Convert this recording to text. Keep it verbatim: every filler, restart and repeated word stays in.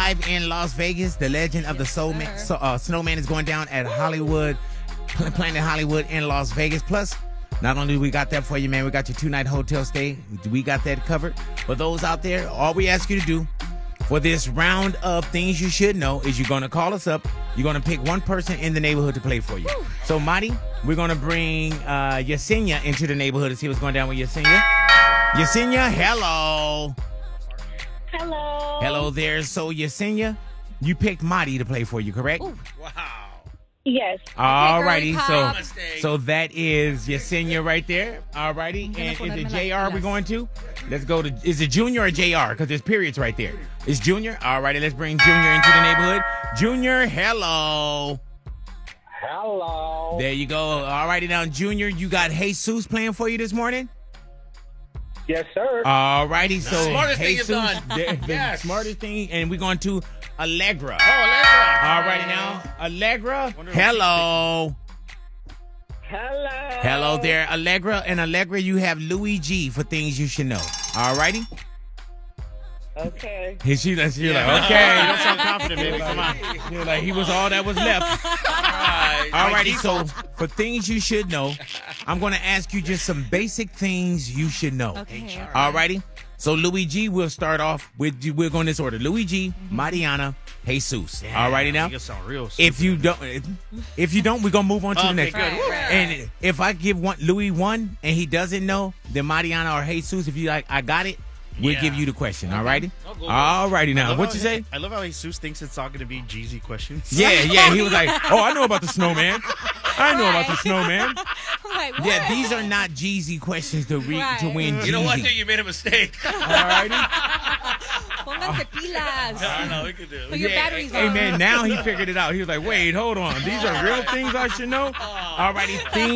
live in Las Vegas. The legend of the Soul Man, so, uh, Snowman is going down at Hollywood, Planet Hollywood in Las Vegas. Plus, not only we got that for you, man, we got your two-night hotel stay. We got that covered. For those out there, all we ask you to do for this round of things you should know is you're going to call us up. You're going to pick one person in the neighborhood to play for you. Woo. So, Marty, we're going to bring uh, Yesenia into the neighborhood to see what's going down with Yesenia. Yesenia, hello. Hello. Hello there. So, Yesenia, you picked Marty to play for you, correct? Ooh. Wow. Yes. All righty. So, Mistake. so that is Yesenia right there. All righty. And is it J R we're going to? Let's go to, is it Junior or J R? Because there's periods right there. It's Junior. All righty. Let's bring Junior into the neighborhood. Junior, hello. Hello. There you go. All righty. Now, Junior, you got Jesus playing for you this morning? Yes, sir. All righty. So, Smartest thing Jesus, you've done. the, the Yes. smartest thing. And we're going to Allegra. Oh, Allegra. All righty now. Allegra, hello. Hello. Hello there, Allegra. And Allegra, you have Louis G for things you should know. All righty? Okay. And she, she's Yeah. like, okay. You don't sound confident, baby. Come on. You're like, he was all that was left. Right. All By righty, so default. for things you should know, I'm going to ask you just some basic things you should know. Okay. All righty? So Luigi, we'll start off with, we're going this order. Luigi, Mariana, Jesus. All righty now? You sound real If you don't, if you don't, we're gonna move on to the Okay, next good. one. Right, right. And if I give one Louis one and he doesn't know, then Mariana or Jesus, if you like, I got it, we'll Yeah. give you the question. All righty, I'll go all righty I now. love What how- you say? I love how Jesus thinks it's all going to be Jeezy questions. Yeah, yeah. He was like, oh, I know about the snowman. I know about the snowman. I'm like, what? Yeah, these are not Jeezy questions to read to Right. win Jeezy. You know what, dude? You made a mistake. All righty. Pónganse pilas. I know, we could do Put it. your Yeah, batteries hey on. man, now he figured it out. He was like, wait, hold on. These are real things I should know. All righty, things